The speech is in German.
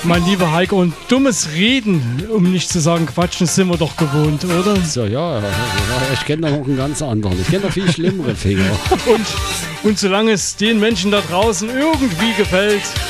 Mein lieber Heiko, und dummes Reden, um nicht zu sagen Quatschen, sind wir doch gewohnt, oder? So, ja, ich kenne da noch einen ganz anderen. Ich kenne noch viel schlimmere Finger. Und solange es den Menschen da draußen irgendwie gefällt,